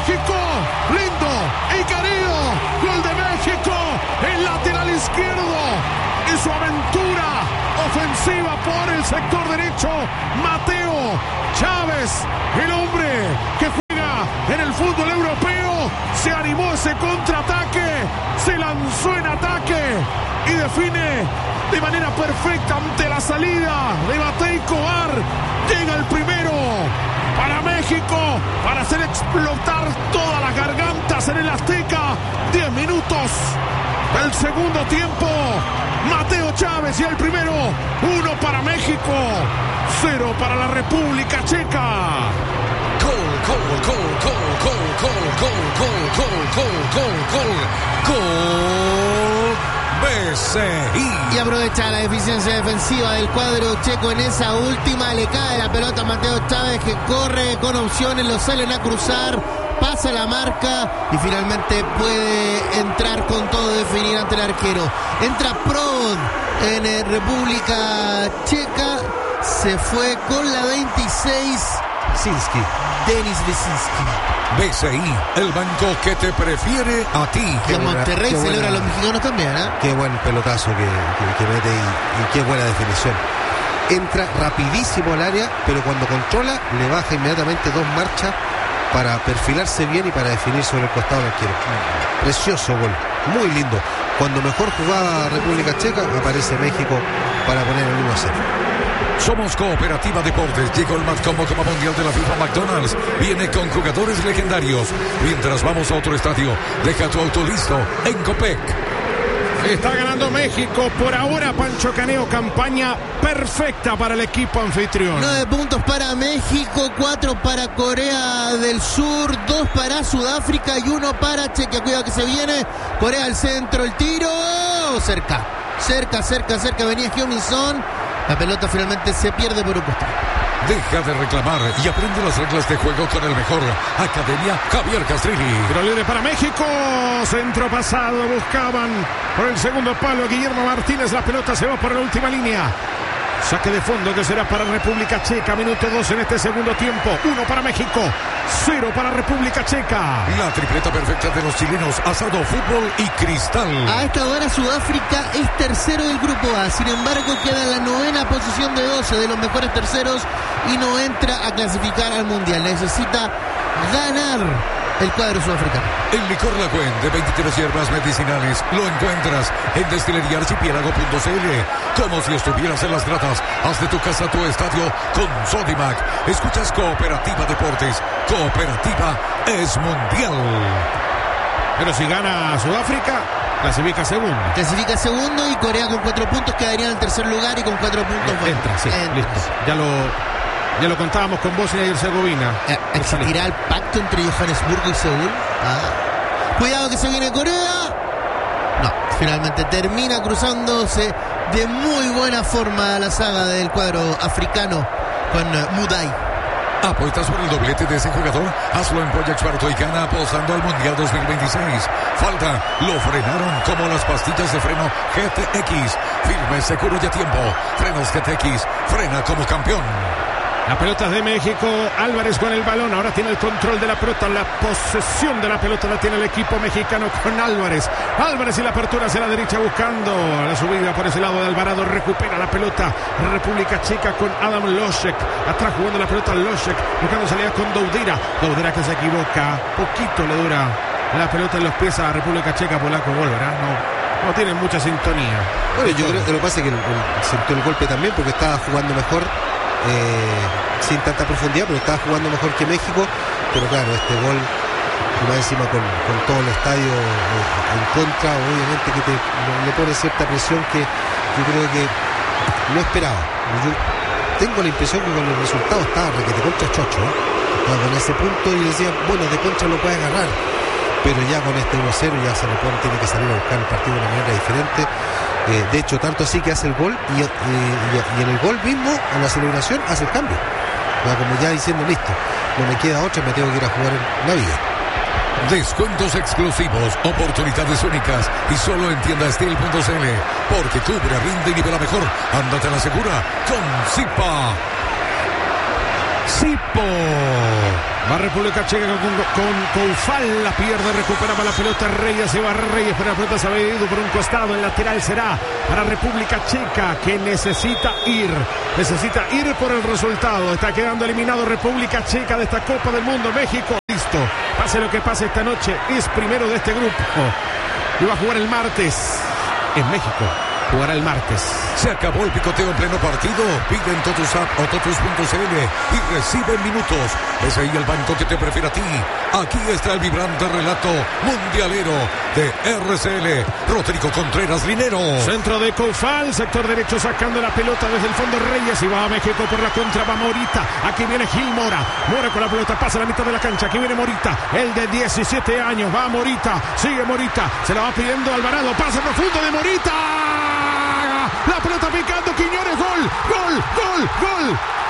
México. Lindo y querido. Gol de México. El lateral izquierdo. Y su aventura ofensiva por el sector derecho. Mateo Chávez, el hombre que juega en el fútbol europeo, se animó ese contraataque, se lanzó en ataque y define de manera perfecta ante la salida de Matei Cobar. Llega el primero para México, para hacer explotar todas las gargantas en el Azteca. 10 minutos del segundo tiempo. Mateo Chávez y el primero. 1 para México, 0 para la República Checa. Gol BCI. Y aprovecha la deficiencia defensiva del cuadro checo en esa última. Le cae la pelota a Mateo Chávez, que corre con opciones, lo salen a cruzar, pasa la marca y finalmente puede entrar con todo, definir ante el arquero. Entra Prod en República Checa, se fue con la 26. Wyszynski. Denis Wyszynski. BCI, el banco que te prefiere a ti. Que Monterrey celebra a los mexicanos también, ¿eh? Qué buen pelotazo que mete y qué buena definición. Entra rapidísimo al área, pero cuando controla le baja inmediatamente 2 marchas para perfilarse bien y para definir sobre el costado del arquero. Precioso gol, muy lindo. Cuando mejor jugaba República Checa, aparece México para poner el 1-0. Somos Cooperativa Deportes. Llegó el más como Copa Mundial de la FIFA. McDonald's viene con jugadores legendarios. Mientras vamos a otro estadio, deja tu auto listo en Copec. Está ganando México por ahora. Pancho Caneo, campaña perfecta para el equipo anfitrión. 9 puntos para México, 4 para Corea del Sur, 2 para Sudáfrica y 1 para Chequia. Cuidado que se viene. Corea al centro, el tiro. Cerca. Venía Hyun-Min. La pelota finalmente se pierde por un costado. Deja de reclamar y aprende las reglas de juego con el mejor. Academia Javier Castrilli. Tiro libre para México. Centro pasado. Buscaban por el segundo palo Guillermo Martínez. La pelota se va por la última línea. Saque de fondo que será para República Checa. Minuto 2 en este segundo tiempo. 1 para México, 0 para República Checa. La tripleta perfecta de los chilenos: asado, fútbol y cristal. A esta hora Sudáfrica es tercero del grupo A. Sin embargo, queda en la 9ª posición de 12 de los mejores terceros y no entra a clasificar al Mundial. Necesita ganar el cuadro sudafricano. El licor La Cuen de 23 hierbas medicinales lo encuentras en destileriarchipiélago.cl. Como si estuvieras en las gratas. Haz de tu casa tu estadio con Sodimac. Escuchas Cooperativa Deportes. Cooperativa es mundial. Pero si gana Sudáfrica, clasifica segundo. Y Corea con 4 puntos quedaría en el tercer lugar y con 4 puntos entra. Listo. Ya lo contábamos con Bosnia y Herzegovina. ¿Existirá el pacto entre Johannesburgo y Seúl? Cuidado que se viene Corea. No, finalmente termina cruzándose de muy buena forma la saga del cuadro africano con Mudai. ¿Apuestas por el doblete de ese jugador? Hazlo en Project Sparto y gana apostando al Mundial 2026. Falta, lo frenaron como las pastillas de freno GTX. Firme, seguro y a tiempo. Frenos GTX, frena como campeón. La pelota es de México. Álvarez con el balón. Ahora tiene el control de la pelota. La posesión de la pelota la tiene el equipo mexicano con Álvarez. Álvarez y la apertura hacia la derecha buscando la subida por ese lado de Alvarado. Recupera la pelota República Checa con Adam Lošek. Atrás jugando la pelota Lošek. Buscando salida con Doudira. Doudira que se equivoca. Poquito le dura la pelota en los pies a República Checa. Polaco gol, ¿verdad? No tienen mucha sintonía. Bueno, yo creo que lo que pasa es que sintió el golpe también porque estaba jugando mejor. Sin tanta profundidad, pero estaba jugando mejor que México. Pero claro, este gol más encima con todo el estadio en contra, obviamente que le pone cierta presión que yo creo que no esperaba. Yo tengo la impresión que con el resultado estaba requete contra chocho, estaba con ese punto y decía, bueno, de contra lo puede agarrar, pero ya con este 1-0 ya se le tiene que salir a buscar el partido de una manera diferente. De hecho, tanto así que hace el gol y en el gol mismo, en la celebración, hace el cambio. Como ya diciendo, listo, no me queda otra, me tengo que ir a jugar en la vida. Descuentos exclusivos, oportunidades únicas y solo en tiendasteel.cl, porque cubre, rinde y nivela mejor. Ándate a la segura con Zipa. Zipo. Va República Checa con Coufal, la pierde, recuperaba la pelota Reyes, se va Reyes, pero la pelota se había ido por un costado, el lateral será para República Checa, que necesita ir por el resultado. Está quedando eliminado República Checa de esta Copa del Mundo. México, listo, pase lo que pase esta noche, es primero de este grupo y va a jugar el martes en México. Jugará el martes. Se acabó el picoteo en pleno partido. Pide en Totus App o Totus.cl y recibe minutos. Es ahí el banco que te prefiere a ti. Aquí está el vibrante relato mundialero de RCL. Rodrigo Contreras Linero. Centro de Coufal, sector derecho sacando la pelota desde el fondo Reyes y va a México por la contra, va Morita. Aquí viene Gil Mora. Mora con la pelota, pasa a la mitad de la cancha. Aquí viene Morita, el de 17 años. Va Morita, sigue Morita. Se la va pidiendo Alvarado. Pase profundo de Morita. La pelota picando, Quiñones, gol.